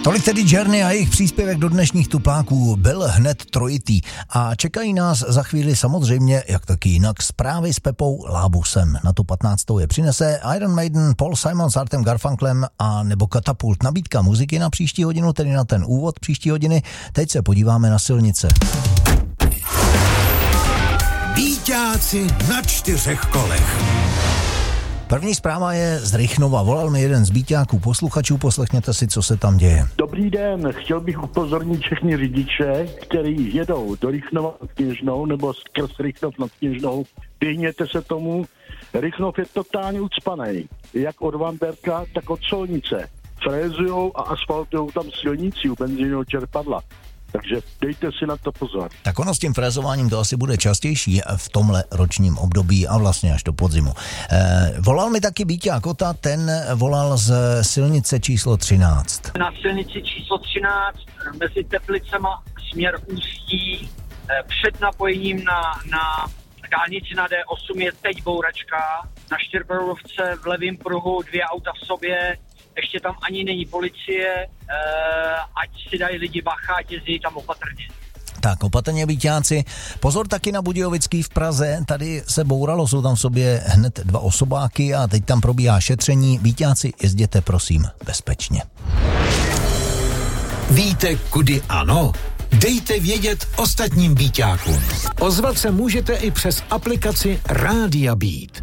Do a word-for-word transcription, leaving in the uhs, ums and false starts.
Tolik tedy Journey a jejich příspěvek do dnešních tupáků byl hned trojitý a čekají nás za chvíli samozřejmě, jak taky jinak, zprávy s Pepou Lábusem. Na tu patnáctou je přinese Iron Maiden, Paul Simon s Artem Garfunklem a nebo Katapult. Nabídka muziky na příští hodinu, tedy na ten úvod příští hodiny. Teď se podíváme na silnice. Býťáci na čtyřech kolech. První zpráva je z Rychnova. Volal mi jeden z býťáků posluchačů, poslechněte si, co se tam děje. Dobrý den, chtěl bych upozornit všechny řidiče, kteří jedou do Rychnova nad Kněžnou nebo skrz Rychnov nad Kněžnou. Vyhněte se tomu, Rychnov je totálně ucpaný, jak od Vamberka, tak od Solnice. Frézujou a asfaltujou tam silnici u benzínového čerpadla. Takže dejte si na to pozor. Tak ono s tím frézováním to asi bude častější v tomhle ročním období a vlastně až do podzimu. Eh, volal mi taky býťák Kota, ten volal z silnice číslo třináct. Na silnici číslo třináct mezi Teplicema směr Ústí eh, před napojením na, na dálnici na D osm je teď bouračka. Na Štěrberovce v levém pruhu dvě auta v sobě. Ještě tam ani není policie, e, ať si dají lidi bacha, ať jezdí tam opatrně. Tak, opatrně býťáci. Pozor taky na Budějovický v Praze, tady se bouralo, jsou tam v sobě hned dva osobáky a teď tam probíhá šetření. Býťáci, jezděte prosím bezpečně. Víte, kudy ano? Dejte vědět ostatním býťákům. Ozvat se můžete i přes aplikaci Rádia Beat.